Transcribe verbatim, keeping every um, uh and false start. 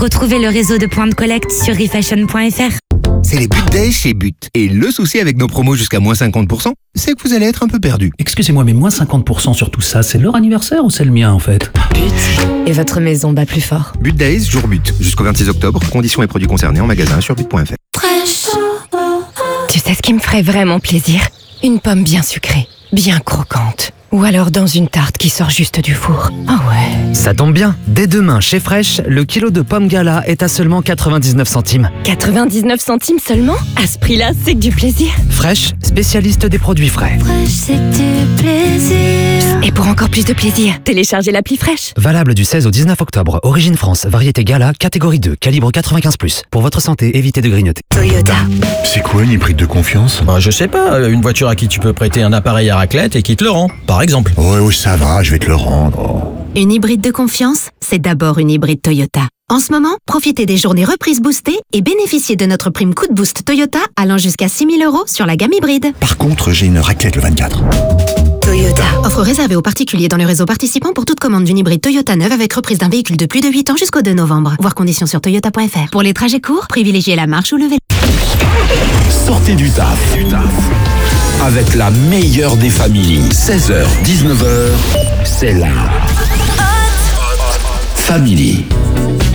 Retrouvez le réseau de points de collecte sur refashion point f r. C'est les But Days chez But. Et le souci avec nos promos jusqu'à moins cinquante pour cent, c'est que vous allez être un peu perdu. Excusez-moi, mais moins cinquante pour cent sur tout ça, c'est leur anniversaire ou c'est le mien en fait? But. Et votre maison bat plus fort. But Days, jour But. Jusqu'au vingt-six octobre. Conditions et produits concernés en magasin sur but point f r. Tu sais ce qui me ferait vraiment plaisir? Une pomme bien sucrée, bien croquante. Ou alors dans une tarte qui sort juste du four. Ah ouais. Ça tombe bien, dès demain chez Fresh, le kilo de pommes gala est à seulement quatre-vingt-dix-neuf centimes. quatre-vingt-dix-neuf centimes seulement? À ce prix-là, c'est que du plaisir. Fresh, spécialiste des produits frais. Fresh, c'est du plaisir. Et pour encore plus de plaisir, téléchargez l'appli Fresh. Valable du seize au dix-neuf octobre. Origine France, variété gala, catégorie deux, calibre quatre-vingt-quinze plus. Pour votre santé, évitez de grignoter. Toyota. C'est quoi une hybride de confiance? Bah, je sais pas, une voiture à qui tu peux prêter un appareil à raclette et qui te le rend, par exemple. Ouais, ouais, ça va, je vais te le rendre. Une hybride de confiance, c'est d'abord une hybride Toyota. En ce moment, profitez des journées reprises boostées et bénéficiez de notre prime coup de boost Toyota allant jusqu'à six mille euros sur la gamme hybride. Par contre, j'ai une raclette le vingt-quatre. Toyota. Offre réservée aux particuliers dans le réseau participant pour toute commande d'une hybride Toyota neuve avec reprise d'un véhicule de plus de huit ans jusqu'au deux novembre. Voir conditions sur toyota point f r. Pour les trajets courts, privilégiez la marche ou le vélo. Sortez du taf. Avec la meilleure des familles. seize heures, dix-neuf heures, c'est la Family.